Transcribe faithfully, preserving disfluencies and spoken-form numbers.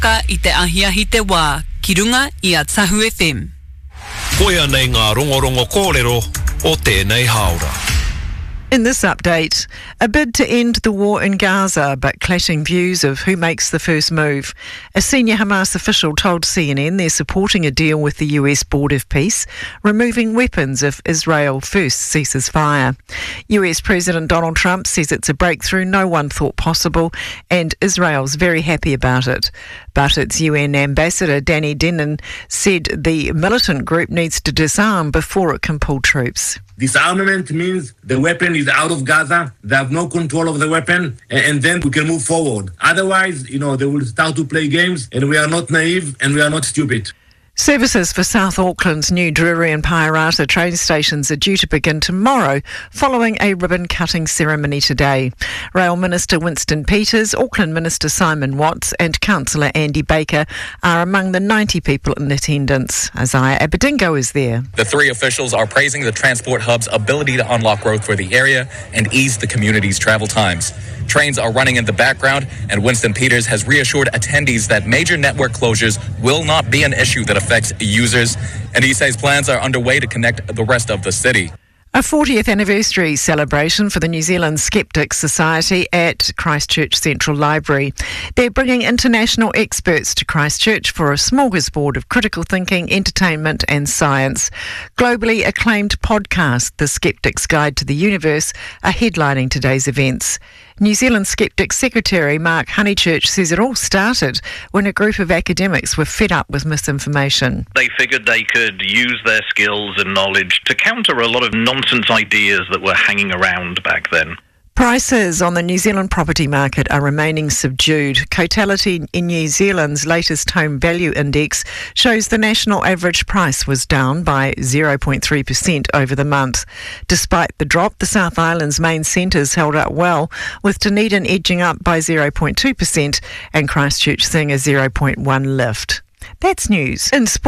waka i te ahiahi te wā, ki runga i a Tahu F M. Koia nei ngā rongorongo kōrero o tēnei haora. In this update, a bid to end the war in Gaza, but clashing views of who makes the first move. A senior Hamas official told C N N they're supporting a deal with the U S Board of Peace, removing weapons if Israel first ceases fire. U S President Donald Trump says it's a breakthrough no one thought possible, and Israel's very happy about it. But its U N ambassador Danny Dennon said the militant group needs to disarm before it can pull troops. Disarmament means the weapon is out of Gaza, they have no control of the weapon, and then we can move forward. Otherwise, you know, they will start to play games, and we are not naive and we are not stupid. Services for South Auckland's new Drury and Pairata train stations are due to begin tomorrow, following a ribbon-cutting ceremony today. Rail Minister Winston Peters, Auckland Minister Simon Watts and Councillor Andy Baker are among the ninety people in attendance. Isaiah Aberdingo is there. The three officials are praising the transport hub's ability to unlock growth for the area and ease the community's travel times. Trains are running in the background, and Winston Peters has reassured attendees that major network closures will not be an issue that affects users, and he says plans are underway to connect the rest of the city. A fortieth anniversary celebration for the New Zealand Skeptics Society at Christchurch Central Library. They're bringing international experts to Christchurch for a smorgasbord of critical thinking, entertainment and science. Globally acclaimed podcast, The Skeptic's Guide to the Universe, are headlining today's events. New Zealand Skeptics Secretary Mark Honeychurch says it all started when a group of academics were fed up with misinformation. They figured they could use their skills and knowledge to counter a lot of nonsense ideas that were hanging around back then. Prices on the New Zealand property market are remaining subdued. Cotality in New Zealand's latest home value index shows the national average price was down by zero point three percent over the month. Despite the drop, the South Island's main centres held up well, with Dunedin edging up by zero point two percent and Christchurch seeing a zero point one lift. That's news. In sport.